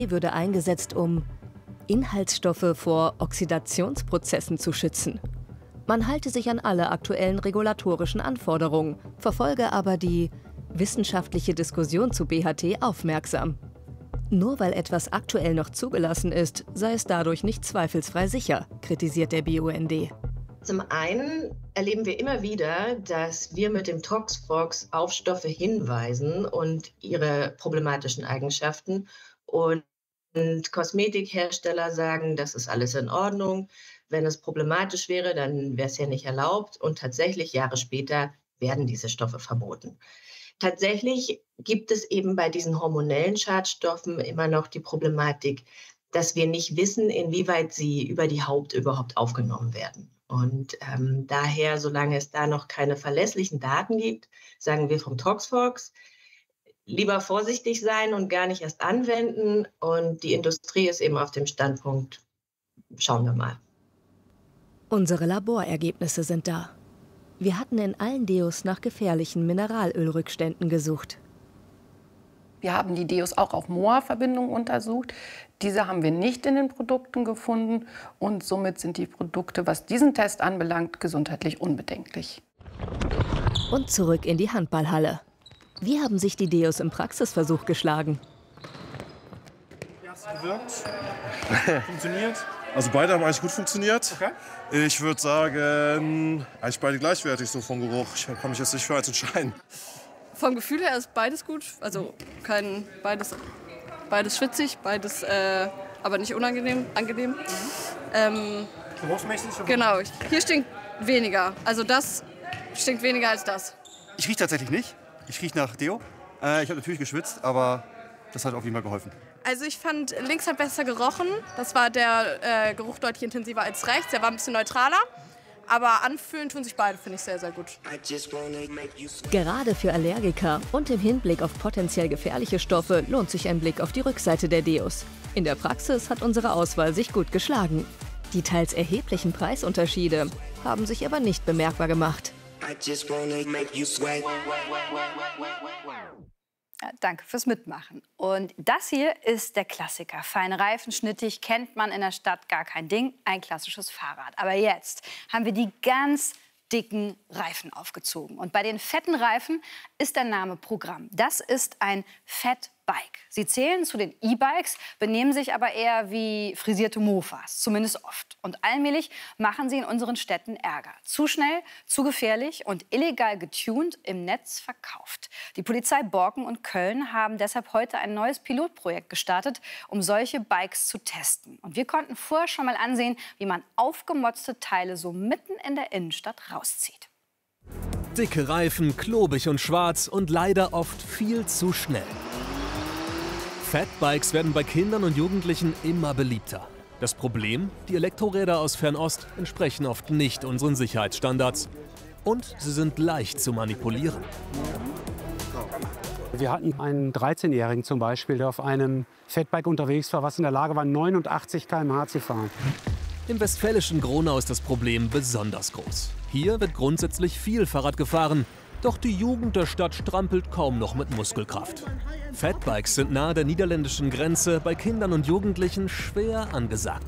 würde eingesetzt, um Inhaltsstoffe vor Oxidationsprozessen zu schützen. Man halte sich an alle aktuellen regulatorischen Anforderungen, verfolge aber die wissenschaftliche Diskussion zu BHT aufmerksam. Nur weil etwas aktuell noch zugelassen ist, sei es dadurch nicht zweifelsfrei sicher, kritisiert der BUND. Zum einen erleben wir immer wieder, dass wir mit dem Toxfox auf Stoffe hinweisen und ihre problematischen Eigenschaften. Und Kosmetikhersteller sagen, das ist alles in Ordnung. Wenn es problematisch wäre, dann wäre es ja nicht erlaubt. Und tatsächlich, Jahre später, werden diese Stoffe verboten. Tatsächlich gibt es eben bei diesen hormonellen Schadstoffen immer noch die Problematik, dass wir nicht wissen, inwieweit sie über die Haut überhaupt aufgenommen werden. Und daher, solange es da noch keine verlässlichen Daten gibt, sagen wir vom Toxfox, lieber vorsichtig sein und gar nicht erst anwenden. Und die Industrie ist eben auf dem Standpunkt, schauen wir mal. Unsere Laborergebnisse sind da. Wir hatten in allen Deos nach gefährlichen Mineralölrückständen gesucht. Wir haben die Deos auch auf Moa-Verbindungen untersucht. Diese haben wir nicht in den Produkten gefunden. Und somit sind die Produkte, was diesen Test anbelangt, gesundheitlich unbedenklich. Und zurück in die Handballhalle. Wie haben sich die Deos im Praxisversuch geschlagen? Ja, es wirkt. Funktioniert. Also beide haben eigentlich gut funktioniert. Okay. Ich würde sagen, eigentlich beide gleichwertig so vom Geruch. Ich kann mich jetzt nicht für eins entscheiden. Vom Gefühl her ist beides gut. Also beides schwitzig, beides aber nicht unangenehm, angenehm. Geruchsmäßig? Genau, hier stinkt weniger. Also das stinkt weniger als das. Ich rieche tatsächlich nicht. Ich rieche nach Deo. Ich habe natürlich geschwitzt, aber das hat auf jeden Fall geholfen. Also ich fand, links hat besser gerochen. Das war der Geruch deutlich intensiver als rechts. Der war ein bisschen neutraler. Aber anfühlen tun sich beide, finde ich sehr, sehr gut. Gerade für Allergiker und im Hinblick auf potenziell gefährliche Stoffe lohnt sich ein Blick auf die Rückseite der Deos. In der Praxis hat unsere Auswahl sich gut geschlagen. Die teils erheblichen Preisunterschiede haben sich aber nicht bemerkbar gemacht. Ja, danke fürs Mitmachen. Und das hier ist der Klassiker. Fein reifenschnittig, kennt man in der Stadt, gar kein Ding. Ein klassisches Fahrrad. Aber jetzt haben wir die ganz dicken Reifen aufgezogen. Und bei den fetten Reifen ist der Name Programm. Das ist ein Fatbike. Sie zählen zu den E-Bikes, benehmen sich aber eher wie frisierte Mofas, zumindest oft. Und allmählich machen sie in unseren Städten Ärger. Zu schnell, zu gefährlich und illegal getuned im Netz verkauft. Die Polizei Borken und Köln haben deshalb heute ein neues Pilotprojekt gestartet, um solche Bikes zu testen. Und wir konnten vorher schon mal ansehen, wie man aufgemotzte Teile so mitten in der Innenstadt rauszieht. Dicke Reifen, klobig und schwarz und leider oft viel zu schnell. Fatbikes werden bei Kindern und Jugendlichen immer beliebter. Das Problem? Die Elektroräder aus Fernost entsprechen oft nicht unseren Sicherheitsstandards. Und sie sind leicht zu manipulieren. Wir hatten einen 13-Jährigen zum Beispiel, der auf einem Fatbike unterwegs war, was in der Lage war, 89 km/h zu fahren. Im westfälischen Gronau ist das Problem besonders groß. Hier wird grundsätzlich viel Fahrrad gefahren. Doch die Jugend der Stadt strampelt kaum noch mit Muskelkraft. Fatbikes sind nahe der niederländischen Grenze bei Kindern und Jugendlichen schwer angesagt.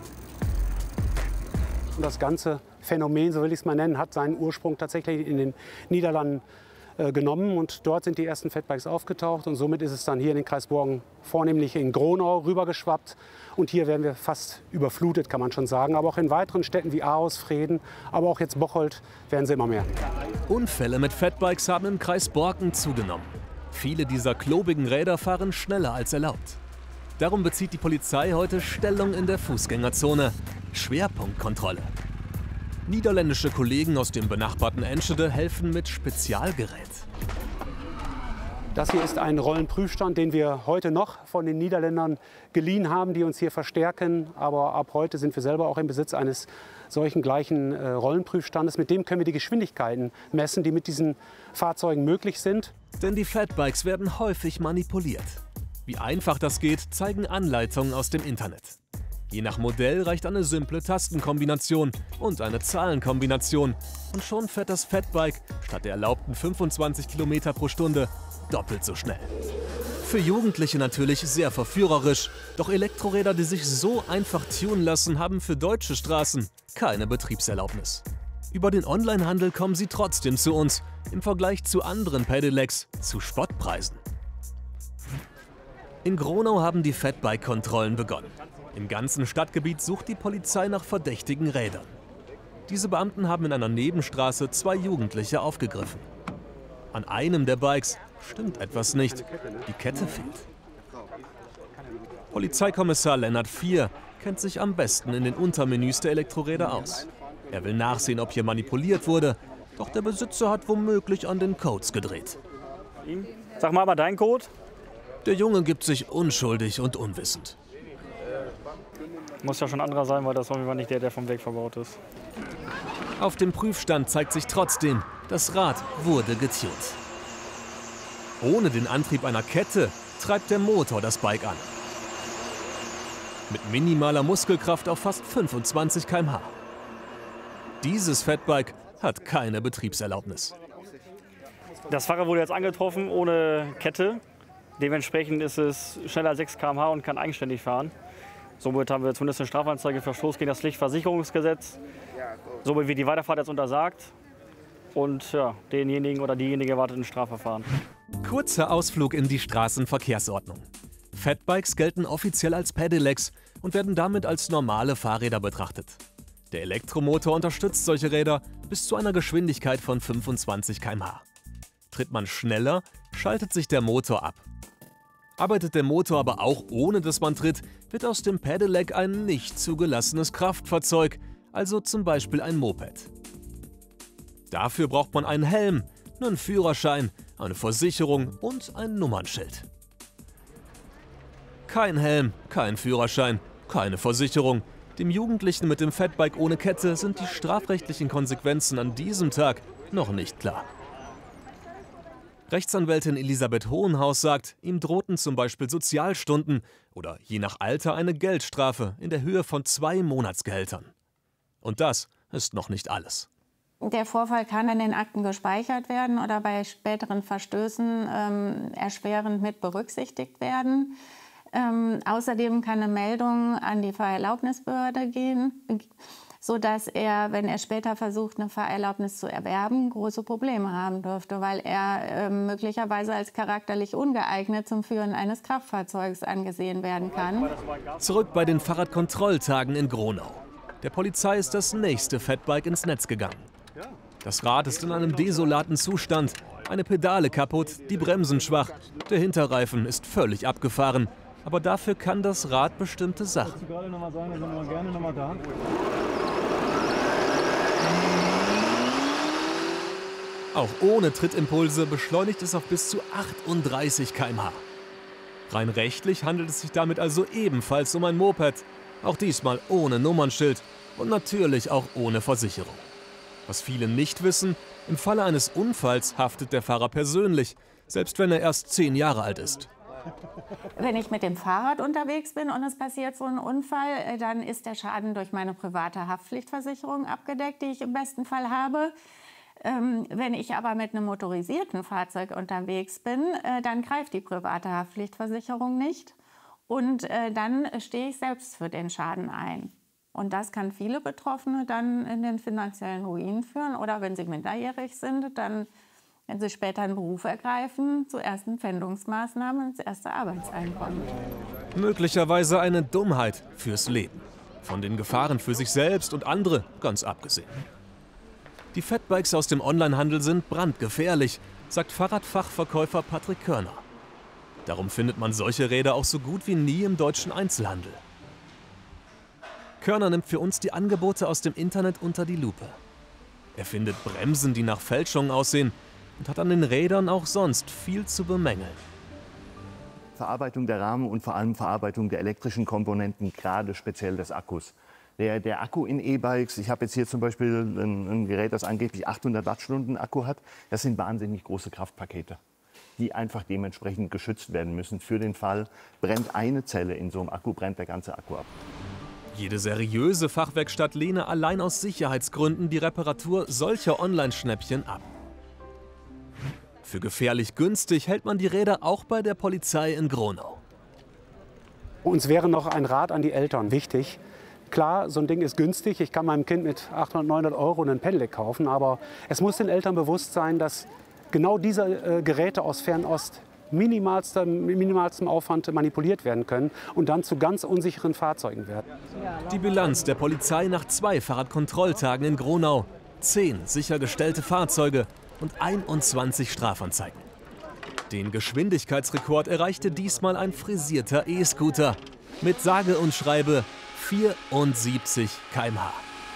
Das ganze Phänomen, so will ich es mal nennen, hat seinen Ursprung tatsächlich in den Niederlanden genommen. Und dort sind die ersten Fatbikes aufgetaucht. Und somit ist es dann hier in den Kreis Borken vornehmlich in Gronau rübergeschwappt. Und hier werden wir fast überflutet, kann man schon sagen. Aber auch in weiteren Städten wie Aarhus, Vreden, aber auch jetzt Bocholt werden sie immer mehr. Unfälle mit Fatbikes haben im Kreis Borken zugenommen. Viele dieser klobigen Räder fahren schneller als erlaubt. Darum bezieht die Polizei heute Stellung in der Fußgängerzone. Schwerpunktkontrolle. Niederländische Kollegen aus dem benachbarten Enschede helfen mit Spezialgerät. Das hier ist ein Rollenprüfstand, den wir heute noch von den Niederländern geliehen haben, die uns hier verstärken. Aber ab heute sind wir selber auch im Besitz eines solchen gleichen Rollenprüfstandes. Mit dem können wir die Geschwindigkeiten messen, die mit diesen Fahrzeugen möglich sind. Denn die Fatbikes werden häufig manipuliert. Wie einfach das geht, zeigen Anleitungen aus dem Internet. Je nach Modell reicht eine simple Tastenkombination und eine Zahlenkombination. Und schon fährt das Fatbike statt der erlaubten 25 km/h doppelt so schnell. Für Jugendliche natürlich sehr verführerisch. Doch Elektroräder, die sich so einfach tunen lassen, haben für deutsche Straßen keine Betriebserlaubnis. Über den Onlinehandel kommen sie trotzdem zu uns, im Vergleich zu anderen Pedelecs zu Spottpreisen. In Gronau haben die Fatbike-Kontrollen begonnen. Im ganzen Stadtgebiet sucht die Polizei nach verdächtigen Rädern. Diese Beamten haben in einer Nebenstraße 2 Jugendliche aufgegriffen. An einem der Bikes stimmt etwas nicht. Die Kette fehlt. Polizeikommissar Lennart 4 kennt sich am besten in den Untermenüs der Elektroräder aus. Er will nachsehen, ob hier manipuliert wurde, doch der Besitzer hat womöglich an den Codes gedreht. Sag mal deinen Code. Der Junge gibt sich unschuldig und unwissend. Muss ja schon anderer sein, weil das war nicht der vom Weg verbaut ist. Auf dem Prüfstand zeigt sich trotzdem, das Rad wurde getunt. Ohne den Antrieb einer Kette treibt der Motor das Bike an. Mit minimaler Muskelkraft auf fast 25 km/h. Dieses Fatbike hat keine Betriebserlaubnis. Das Fahrrad wurde jetzt angetroffen ohne Kette. Dementsprechend ist es schneller als 6 km/h und kann eigenständig fahren. Somit haben wir zumindest eine Strafanzeige, Verstoß gegen das Pflichtversicherungsgesetz. Somit wird die Weiterfahrt jetzt untersagt. Und ja, denjenigen oder diejenige erwartet ein Strafverfahren. Kurzer Ausflug in die Straßenverkehrsordnung. Fatbikes gelten offiziell als Pedelecs und werden damit als normale Fahrräder betrachtet. Der Elektromotor unterstützt solche Räder bis zu einer Geschwindigkeit von 25 km/h. Tritt man schneller, schaltet sich der Motor ab. Arbeitet der Motor aber auch ohne dass man tritt, wird aus dem Pedelec ein nicht zugelassenes Kraftfahrzeug, also zum Beispiel ein Moped. Dafür braucht man einen Helm, einen Führerschein, eine Versicherung und ein Nummernschild. Kein Helm, kein Führerschein, keine Versicherung. Dem Jugendlichen mit dem Fatbike ohne Kette sind die strafrechtlichen Konsequenzen an diesem Tag noch nicht klar. Rechtsanwältin Elisabeth Hohenhaus sagt, ihm drohten zum Beispiel Sozialstunden oder je nach Alter eine Geldstrafe in der Höhe von 2 Monatsgehältern. Und das ist noch nicht alles. Der Vorfall kann in den Akten gespeichert werden oder bei späteren Verstößen erschwerend mit berücksichtigt werden. Außerdem kann eine Meldung an die Fahrerlaubnisbehörde gehen, sodass er, wenn er später versucht, eine Fahrerlaubnis zu erwerben, große Probleme haben dürfte, weil er möglicherweise als charakterlich ungeeignet zum Führen eines Kraftfahrzeugs angesehen werden kann. Zurück bei den Fahrradkontrolltagen in Gronau. Der Polizei ist das nächste Fatbike ins Netz gegangen. Das Rad ist in einem desolaten Zustand, eine Pedale kaputt, die Bremsen schwach, der Hinterreifen ist völlig abgefahren. Aber dafür kann das Rad bestimmte Sachen. Auch ohne Trittimpulse beschleunigt es auf bis zu 38 km/h. Rein rechtlich handelt es sich damit also ebenfalls um ein Moped. Auch diesmal ohne Nummernschild und natürlich auch ohne Versicherung. Was viele nicht wissen, im Falle eines Unfalls haftet der Fahrer persönlich, selbst wenn er erst 10 Jahre alt ist. Wenn ich mit dem Fahrrad unterwegs bin und es passiert so ein Unfall, dann ist der Schaden durch meine private Haftpflichtversicherung abgedeckt, die ich im besten Fall habe. Wenn ich aber mit einem motorisierten Fahrzeug unterwegs bin, dann greift die private Haftpflichtversicherung nicht und dann stehe ich selbst für den Schaden ein. Und das kann viele Betroffene dann in den finanziellen Ruin führen oder wenn sie minderjährig sind, dann, wenn sie später einen Beruf ergreifen, zu ersten Pfändungsmaßnahmen ins erste Arbeitseinkommen. Möglicherweise eine Dummheit fürs Leben. Von den Gefahren für sich selbst und andere ganz abgesehen. Die Fatbikes aus dem Onlinehandel sind brandgefährlich, sagt Fahrradfachverkäufer Patrick Körner. Darum findet man solche Räder auch so gut wie nie im deutschen Einzelhandel. Körner nimmt für uns die Angebote aus dem Internet unter die Lupe. Er findet Bremsen, die nach Fälschungen aussehen und hat an den Rädern auch sonst viel zu bemängeln. Verarbeitung der Rahmen und vor allem Verarbeitung der elektrischen Komponenten, gerade speziell des Akkus. Der Akku in E-Bikes, ich habe jetzt hier zum Beispiel ein Gerät, das angeblich 800 Wattstunden Akku hat, das sind wahnsinnig große Kraftpakete, die einfach dementsprechend geschützt werden müssen. Für den Fall, brennt eine Zelle in so einem Akku, brennt der ganze Akku ab. Jede seriöse Fachwerkstatt lehne allein aus Sicherheitsgründen die Reparatur solcher Online-Schnäppchen ab. Für gefährlich günstig hält man die Räder auch bei der Polizei in Gronau. Uns wäre noch ein Rat an die Eltern wichtig. Klar, so ein Ding ist günstig. Ich kann meinem Kind mit 800, 900 Euro einen Pedelec kaufen. Aber es muss den Eltern bewusst sein, dass genau diese Geräte aus Fernost minimalstem Aufwand manipuliert werden können und dann zu ganz unsicheren Fahrzeugen werden. Die Bilanz der Polizei nach 2 Fahrradkontrolltagen in Gronau: 10 sichergestellte Fahrzeuge und 21 Strafanzeigen. Den Geschwindigkeitsrekord erreichte diesmal ein frisierter E-Scooter mit sage und schreibe 74 km/h.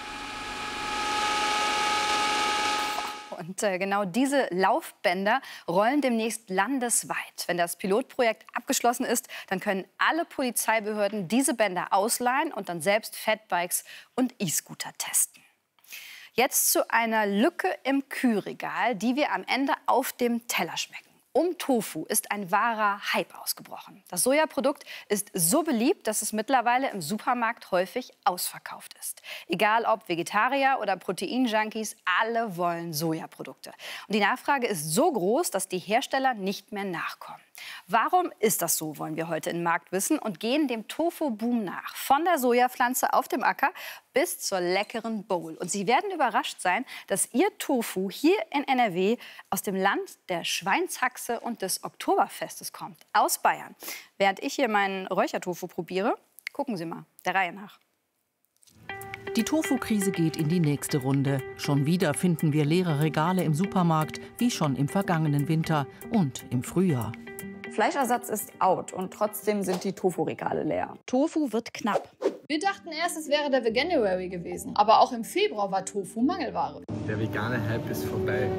Und genau diese Laufbänder rollen demnächst landesweit. Wenn das Pilotprojekt abgeschlossen ist, dann können alle Polizeibehörden diese Bänder ausleihen und dann selbst Fatbikes und E-Scooter testen. Jetzt zu einer Lücke im Kühlregal, die wir am Ende auf dem Teller schmecken. Um Tofu ist ein wahrer Hype ausgebrochen. Das Sojaprodukt ist so beliebt, dass es mittlerweile im Supermarkt häufig ausverkauft ist. Egal ob Vegetarier oder Protein-Junkies, alle wollen Sojaprodukte. Und die Nachfrage ist so groß, dass die Hersteller nicht mehr nachkommen. Warum ist das so, wollen wir heute im Markt wissen und gehen dem Tofu-Boom nach. Von der Sojapflanze auf dem Acker bis zur leckeren Bowl. Und Sie werden überrascht sein, dass Ihr Tofu hier in NRW aus dem Land der Schweinshaxe und des Oktoberfestes kommt, aus Bayern. Während ich hier meinen Räuchertofu probiere, gucken Sie mal, der Reihe nach. Die Tofu-Krise geht in die nächste Runde. Schon wieder finden wir leere Regale im Supermarkt, wie schon im vergangenen Winter und im Frühjahr. Fleischersatz ist out und trotzdem sind die Tofu-Regale leer. Tofu wird knapp. Wir dachten erst, es wäre der Veganuary gewesen. Aber auch im Februar war Tofu Mangelware. Der vegane Hype ist vorbei.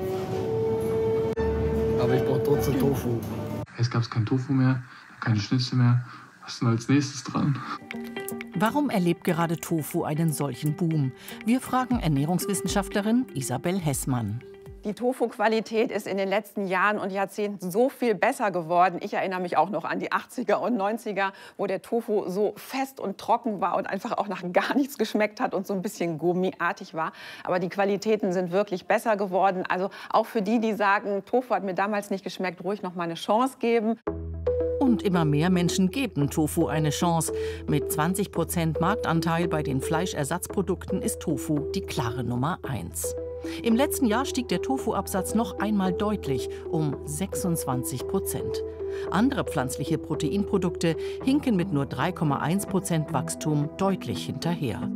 Aber ich brauche trotzdem Tofu. Es gab kein Tofu mehr, keine Schnitzel mehr. Was ist denn als nächstes dran? Warum erlebt gerade Tofu einen solchen Boom? Wir fragen Ernährungswissenschaftlerin Isabel Hessmann. Die Tofu-Qualität ist in den letzten Jahren und Jahrzehnten so viel besser geworden. Ich erinnere mich auch noch an die 80er und 90er, wo der Tofu so fest und trocken war und einfach auch nach gar nichts geschmeckt hat und so ein bisschen gummiartig war. Aber die Qualitäten sind wirklich besser geworden. Also auch für die, die sagen, Tofu hat mir damals nicht geschmeckt, ruhig noch mal eine Chance geben. Und immer mehr Menschen geben Tofu eine Chance. Mit 20% Marktanteil bei den Fleischersatzprodukten ist Tofu die klare Nummer 1. Im letzten Jahr stieg der Tofu-Absatz noch einmal deutlich um 26%. Andere pflanzliche Proteinprodukte hinken mit nur 3,1% Wachstum deutlich hinterher.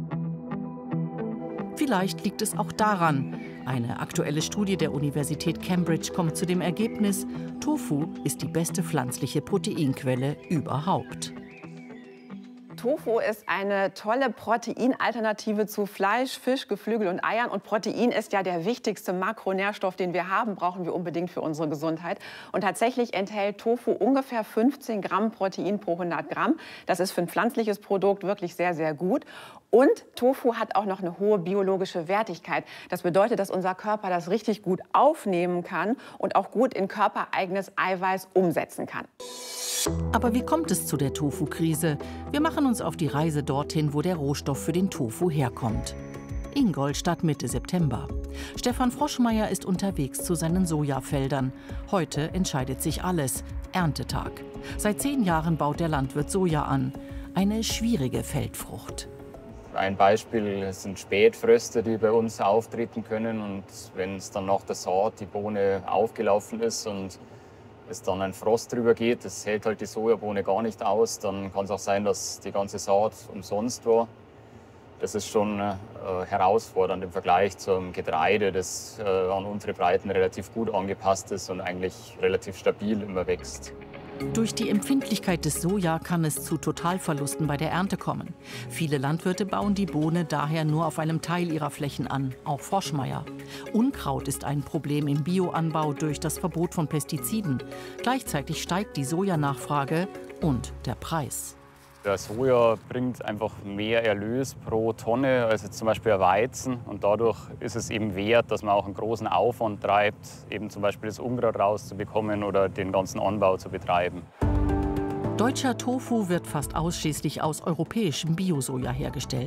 Vielleicht liegt es auch daran. Eine aktuelle Studie der Universität Cambridge kommt zu dem Ergebnis, Tofu ist die beste pflanzliche Proteinquelle überhaupt. Tofu ist eine tolle Proteinalternative zu Fleisch, Fisch, Geflügel und Eiern. Und Protein ist ja der wichtigste Makronährstoff, den wir haben, brauchen wir unbedingt für unsere Gesundheit. Und tatsächlich enthält Tofu ungefähr 15 Gramm Protein pro 100 Gramm. Das ist für ein pflanzliches Produkt wirklich sehr, sehr gut. Und Tofu hat auch noch eine hohe biologische Wertigkeit. Das bedeutet, dass unser Körper das richtig gut aufnehmen kann und auch gut in körpereigenes Eiweiß umsetzen kann. Aber wie kommt es zu der Tofu-Krise? Wir machen uns auf die Reise dorthin, wo der Rohstoff für den Tofu herkommt. Ingolstadt Mitte September. Stefan Froschmeier ist unterwegs zu seinen Sojafeldern. Heute entscheidet sich alles. Erntetag. Seit 10 Jahren baut der Landwirt Soja an. Eine schwierige Feldfrucht. Ein Beispiel sind Spätfröste, die bei uns auftreten können. Und wenn es dann nach der Saat die Bohne aufgelaufen ist und es dann ein Frost drüber geht, das hält halt die Sojabohne gar nicht aus, dann kann es auch sein, dass die ganze Saat umsonst war. Das ist schon herausfordernd im Vergleich zum Getreide, das an unsere Breiten relativ gut angepasst ist und eigentlich relativ stabil immer wächst. Durch die Empfindlichkeit des Soja kann es zu Totalverlusten bei der Ernte kommen. Viele Landwirte bauen die Bohne daher nur auf einem Teil ihrer Flächen an, auch Froschmeier. Unkraut ist ein Problem im Bioanbau durch das Verbot von Pestiziden. Gleichzeitig steigt die Sojanachfrage und der Preis. Der Soja bringt einfach mehr Erlös pro Tonne als jetzt zum Beispiel ein Weizen. Und dadurch ist es eben wert, dass man auch einen großen Aufwand treibt, eben zum Beispiel das Unkraut rauszubekommen oder den ganzen Anbau zu betreiben. Deutscher Tofu wird fast ausschließlich aus europäischem Biosoja hergestellt.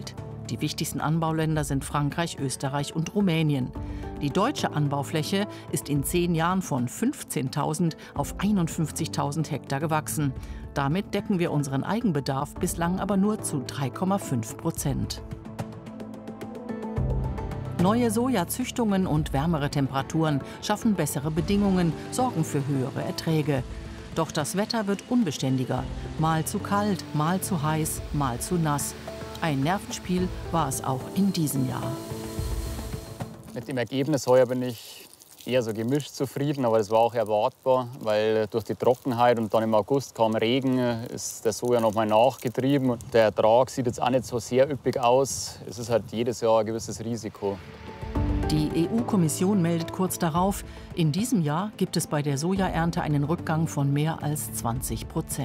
Die wichtigsten Anbauländer sind Frankreich, Österreich und Rumänien. Die deutsche Anbaufläche ist in 10 Jahren von 15.000 auf 51.000 Hektar gewachsen. Damit decken wir unseren Eigenbedarf bislang aber nur zu 3,5%. Neue Sojazüchtungen und wärmere Temperaturen schaffen bessere Bedingungen, sorgen für höhere Erträge. Doch das Wetter wird unbeständiger. Mal zu kalt, mal zu heiß, mal zu nass. Ein Nervenspiel war es auch in diesem Jahr. Mit dem Ergebnis heuer bin ich eher so gemischt zufrieden, aber das war auch erwartbar, weil durch die Trockenheit und dann im August kam Regen, ist der Soja noch mal nachgetrieben. Der Ertrag sieht jetzt auch nicht so sehr üppig aus. Es ist halt jedes Jahr ein gewisses Risiko. Die EU-Kommission meldet kurz darauf, in diesem Jahr gibt es bei der Sojaernte einen Rückgang von mehr als 20%.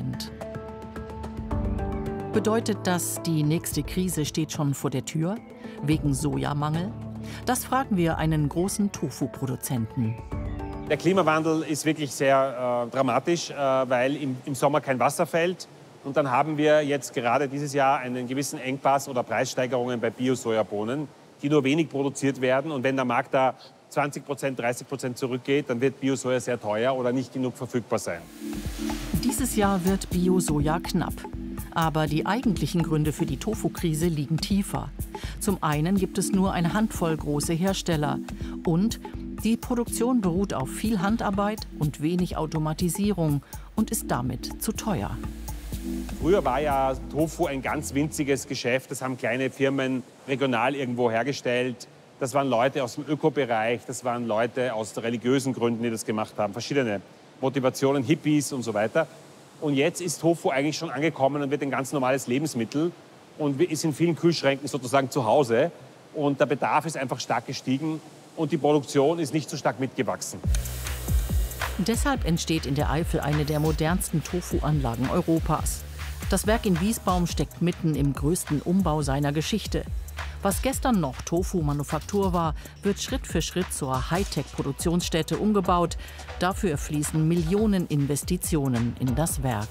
Bedeutet das, die nächste Krise steht schon vor der Tür? Wegen Sojamangel? Das fragen wir einen großen Tofu-Produzenten. Der Klimawandel ist wirklich sehr dramatisch, weil im Sommer kein Wasser fällt. Und dann haben wir jetzt gerade dieses Jahr einen gewissen Engpass oder Preissteigerungen bei Bio-Sojabohnen, die nur wenig produziert werden. Und wenn der Markt da 20%, 30% zurückgeht, dann wird Bio-Soja sehr teuer oder nicht genug verfügbar sein. Dieses Jahr wird Bio-Soja knapp. Aber die eigentlichen Gründe für die Tofu-Krise liegen tiefer. Zum einen gibt es nur eine Handvoll große Hersteller. Und die Produktion beruht auf viel Handarbeit und wenig Automatisierung und ist damit zu teuer. Früher war ja Tofu ein ganz winziges Geschäft. Das haben kleine Firmen regional irgendwo hergestellt. Das waren Leute aus dem Ökobereich, das waren Leute aus religiösen Gründen, die das gemacht haben. Verschiedene Motivationen, Hippies und so weiter. Und jetzt ist Tofu eigentlich schon angekommen und wird ein ganz normales Lebensmittel und ist in vielen Kühlschränken sozusagen zu Hause. Und der Bedarf ist einfach stark gestiegen und die Produktion ist nicht so stark mitgewachsen. Deshalb entsteht in der Eifel eine der modernsten Tofu-Anlagen Europas. Das Werk in Wiesbaum steckt mitten im größten Umbau seiner Geschichte. Was gestern noch Tofu-Manufaktur war, wird Schritt für Schritt zur Hightech-Produktionsstätte umgebaut. Dafür fließen Millionen Investitionen in das Werk.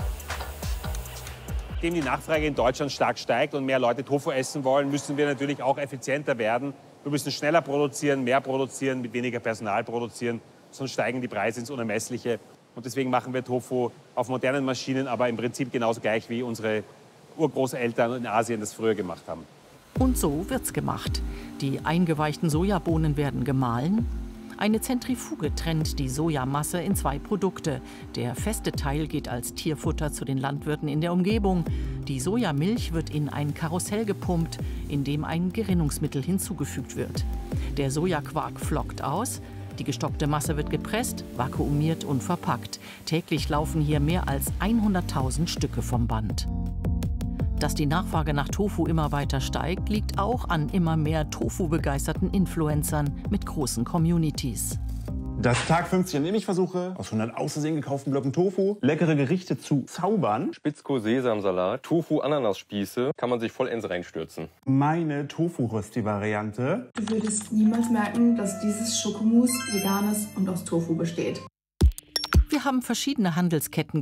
Nachdem die Nachfrage in Deutschland stark steigt und mehr Leute Tofu essen wollen, müssen wir natürlich auch effizienter werden. Wir müssen schneller produzieren, mehr produzieren, mit weniger Personal produzieren, sonst steigen die Preise ins Unermessliche. Und deswegen machen wir Tofu auf modernen Maschinen, aber im Prinzip genauso gleich wie unsere Urgroßeltern in Asien das früher gemacht haben. Und so wird's gemacht. Die eingeweichten Sojabohnen werden gemahlen. Eine Zentrifuge trennt die Sojamasse in 2 Produkte. Der feste Teil geht als Tierfutter zu den Landwirten in der Umgebung. Die Sojamilch wird in ein Karussell gepumpt, in dem ein Gerinnungsmittel hinzugefügt wird. Der Sojaquark flockt aus. Die gestockte Masse wird gepresst, vakuumiert und verpackt. Täglich laufen hier mehr als 100.000 Stücke vom Band. Dass die Nachfrage nach Tofu immer weiter steigt, liegt auch an immer mehr Tofu-begeisterten Influencern mit großen Communities. Das Tag 50 Ernährungsversuche, aus 100 aus Versehen gekauften Blöcken Tofu, leckere Gerichte zu zaubern. Spitzkohl-Sesamsalat, Tofu-Ananas-Spieße, kann man sich vollends reinstürzen. Meine Tofu-Rösti-Variante. Du würdest niemals merken, dass dieses Schokomousse vegan ist und aus Tofu besteht. Wir haben verschiedene Handelsketten